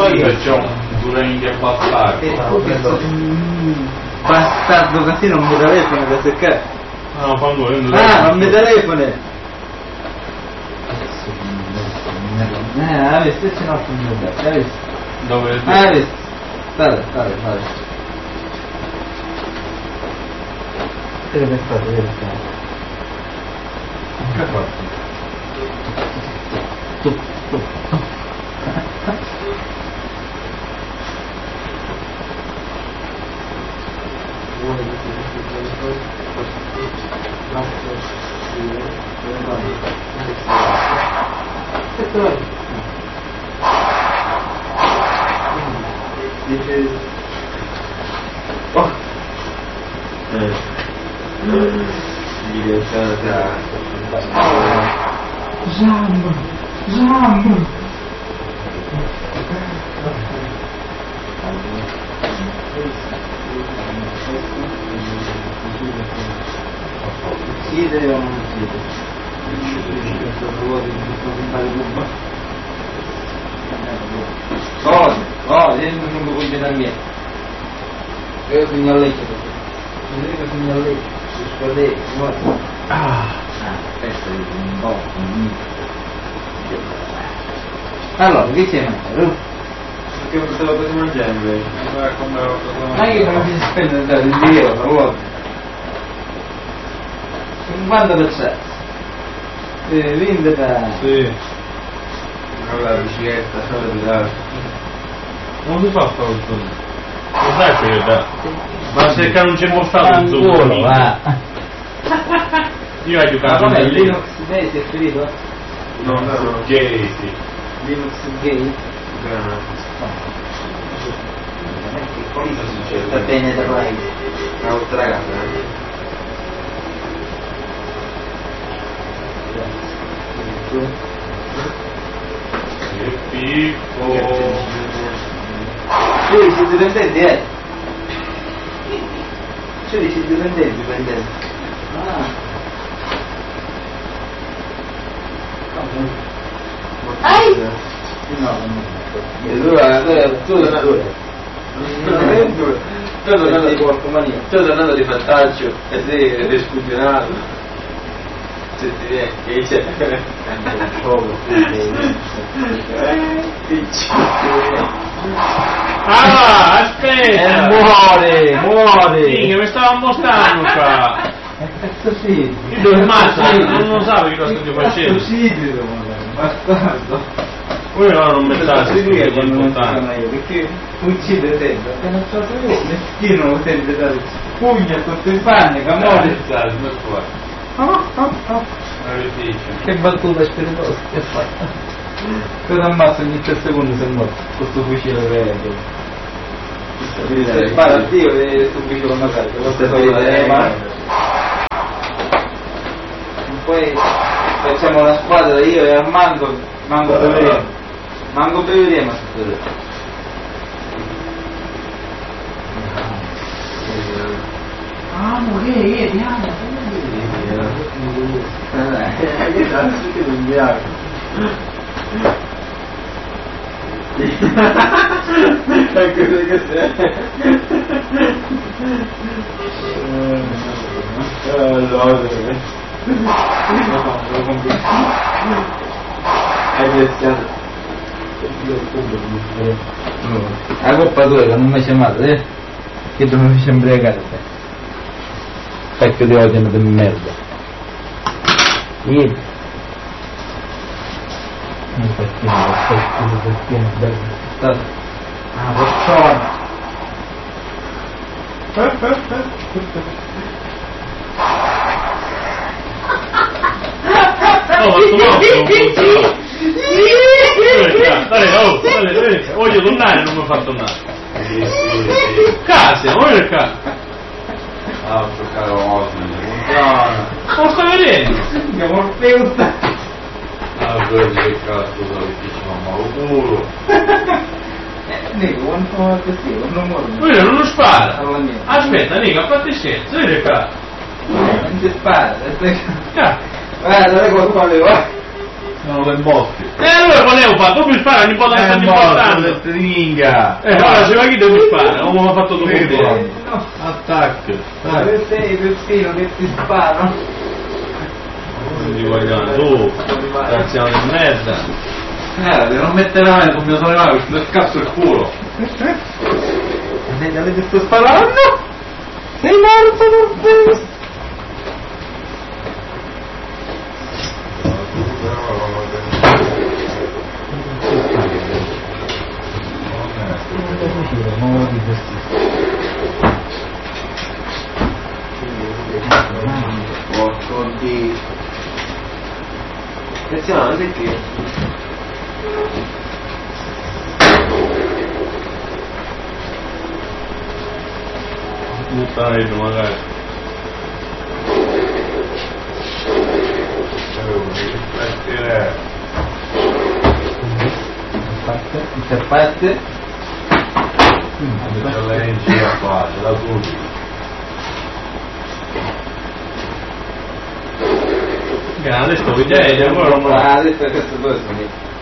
poi c'è un Durango bastardo. Bastardo così non mi telefono da seccare. No, fango io non mi telefono. Adesso visto c'è un altro modello, hai visto? Dove? Hai visto? State. Deve stare. Che ha fatto? Tu. Jambo. Uccidere o non uccidere? Cosa? Io non lo voglio da me. Io sono a letto. Io sono a letto. Scusate, guarda. Questo è un po'. Allora, che c'è mangiato? Perché te lo potevi mangiare invece? Ma io non mi spendo il dio, per favore. 50%. Vendita. Sì. La bicicletta, non si fa sta cosa. Non sai che da. Ma se che non c'è mostrato il zucchero, va. Io ho giocato nel Linux Day si è finito? No, gay, sì. Linux Gay? Cosa succede? Va bene da lei. Una volta ragazza, Che piccolo. 16 dipendenti, 16 dipendenti. No, tu tornando di fattaccio e sei riscusionato se ti viene che c'è Aspetta! muore! Sì, mi stavo mostrando qua! Questo sì! Io devo non lo sapevo che cosa stai facendo! Uccidilo, bastardo! Voi non mettete lui è quando non importante. sono io, perché uccide sempre, appena stato io, meschino lo sente dare pugna sotto il pane, camore. Che battuta spiritosa che fai? Cosa ammazza ogni 3 secondi se morto, questo fucile verde. Se spara a Dio e sto fucile magari, questo poi facciamo una squadra io e Armando, Mango beveremo a tutto. Andiamo. La coppa tua che non mi chiamate, che tu mi fai imbriacare te. Pecchio di odio di merda. Vieni. Un pettino, bello. Porcione. Dale, voglio tornare, non mi fa tornare. Casa, voglio casa. Ah, giocare ottimo, lontano. Lo sto vedendo. Che morfeuta. Ah, vedi che cazzo da vicino a Mauro. Nico, quanto così, non muore. Quello non lo spara. Aspetta, Nico, fatti scherzo, vedi qua. Non ti spara, Guarda, guarda come fa le va. sono le botte. E allora volevo fare, tu mi spari spara, ogni volta che stanno impostando. Minga! Ora se va chi deve sparare? Come mi ha fatto dopo un po'? No, Attacco! dove sei, Pepino, che ti sparo? Non ti vogliono tu, graziano di merda. Non mettere la mano con mio sollevato, mi scazzo il culo! Vedete che sto sparando? Sei morto, non penso! Porco di... Attenzione, perché? Buttare magari. Interface. Lei in giro qua, ce la tutti. Grande sto video, ancora non Ah, adesso questo dove sono?